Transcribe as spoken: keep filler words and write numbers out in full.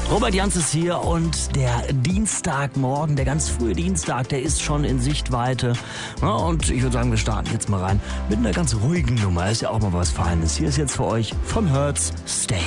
Robert Jans ist hier und der Dienstagmorgen, der ganz frühe Dienstag, der ist schon in Sichtweite. Ja, und ich würde sagen, wir starten jetzt mal rein mit einer ganz ruhigen Nummer. Ist ja auch mal was Feines. Hier ist jetzt für euch von Hertz Stay.